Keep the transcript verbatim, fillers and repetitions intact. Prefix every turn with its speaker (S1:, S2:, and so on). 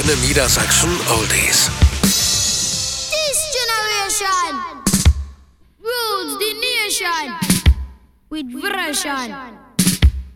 S1: Antenne Niedersachsen Oldies.
S2: This generation rules the nation with version.